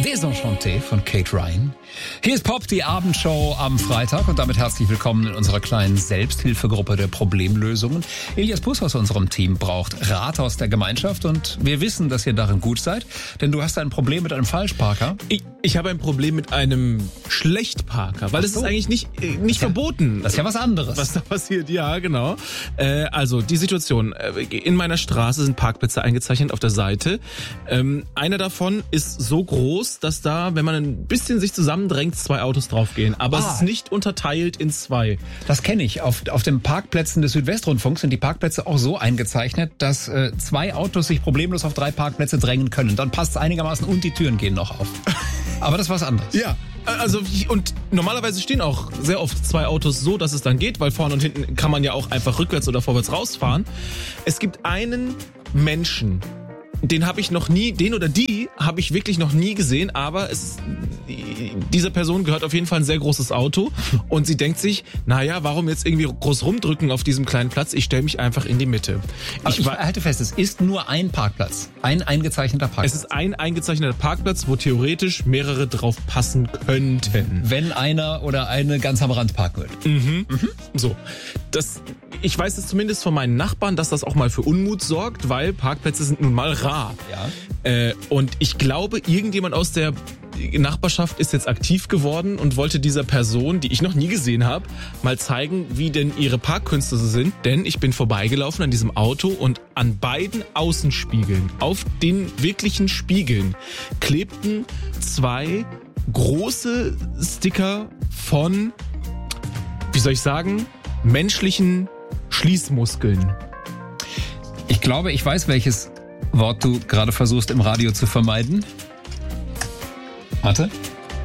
Désenchanté von Kate Ryan. Hier ist Pop, die Abendshow am Freitag und damit herzlich willkommen in unserer kleinen Selbsthilfegruppe der Problemlösungen. Elias Puss aus unserem Team braucht Rat aus der Gemeinschaft und wir wissen, dass ihr darin gut seid, denn du hast ein Problem mit einem Falschparker. Ich habe ein Problem mit einem Schlechtparker, weil es ist eigentlich nicht verboten. Das ist ja was anderes. Was da passiert, ja, genau. Also die Situation, in meiner Straße sind Parkplätze eingezeichnet auf der Seite. Einer davon ist so groß, dass da, wenn man ein bisschen sich zusammendrängt, 2 Autos draufgehen. Aber es ist nicht unterteilt in 2. Das kenne ich. Auf den Parkplätzen des Südwestrundfunks sind die Parkplätze auch so eingezeichnet, dass 2 Autos sich problemlos auf 3 Parkplätze drängen können. Dann passt es einigermaßen und die Türen gehen noch auf. Aber das ist was anderes. Ja. Also, und normalerweise stehen auch sehr oft 2 Autos so, dass es dann geht, weil vorne und hinten kann man ja auch einfach rückwärts oder vorwärts rausfahren. Es gibt einen Menschen, den habe ich noch nie, den oder die habe ich wirklich noch nie gesehen, aber dieser Person gehört auf jeden Fall ein sehr großes Auto und sie denkt sich, naja, warum jetzt irgendwie groß rumdrücken auf diesem kleinen Platz? Ich stelle mich einfach in die Mitte. Ich halte fest, es ist nur ein Parkplatz, ein eingezeichneter Parkplatz. Es ist ein eingezeichneter Parkplatz, wo theoretisch mehrere drauf passen könnten. Wenn einer oder eine ganz am Rand parken würde. So, ich weiß es zumindest von meinen Nachbarn, dass das auch mal für Unmut sorgt, weil Parkplätze sind nun mal rar. Ja. Und ich glaube, irgendjemand aus der Nachbarschaft ist jetzt aktiv geworden und wollte dieser Person, die ich noch nie gesehen habe, mal zeigen, wie denn ihre Parkkünste so sind. Denn ich bin vorbeigelaufen an diesem Auto und an beiden Außenspiegeln, auf den wirklichen Spiegeln, klebten 2 große Sticker von, wie soll ich sagen, menschlichen Schließmuskeln. Ich glaube, ich weiß, welches Wort du gerade versuchst im Radio zu vermeiden. Warte.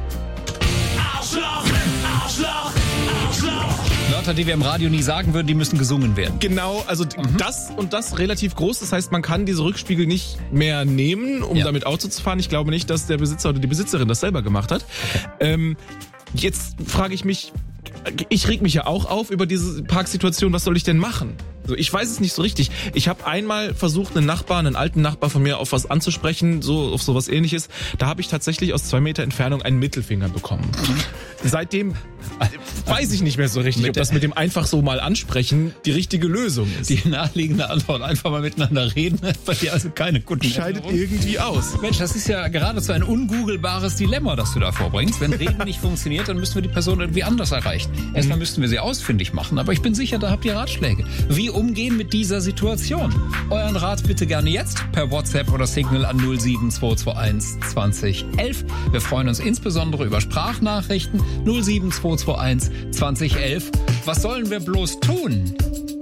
Arschloch, Arschloch, Arschloch. Wörter, die wir im Radio nie sagen würden, die müssen gesungen werden. Genau, also das relativ groß. Das heißt, man kann diese Rückspiegel nicht mehr nehmen, um damit Auto zu fahren. Ich glaube nicht, dass der Besitzer oder die Besitzerin das selber gemacht hat. Okay. Jetzt frage ich mich, ich reg mich ja auch auf über diese Parksituation. Was soll ich denn machen? Also ich weiß es nicht so richtig. Ich habe einmal versucht, einen alten Nachbar von mir auf was anzusprechen, so auf sowas Ähnliches. Da habe ich tatsächlich aus 2 Meter Entfernung einen Mittelfinger bekommen. Seitdem weiß ich nicht mehr so richtig, ob das mit dem einfach so mal ansprechen die richtige Lösung ist. Die naheliegende Antwort, einfach mal miteinander reden, bei dir also keine guten Scheidet irgendwie aus. Mensch, das ist ja geradezu ein ungoogelbares Dilemma, das du da vorbringst. Wenn Reden nicht funktioniert, dann müssen wir die Person irgendwie anders erreichen. Erstmal müssten wir sie ausfindig machen, aber ich bin sicher, da habt ihr Ratschläge. Wie umgehen mit dieser Situation? Euren Rat bitte gerne jetzt per WhatsApp oder Signal an 07221 2011. Wir freuen uns insbesondere über Sprachnachrichten 07221 2011. Was sollen wir bloß tun?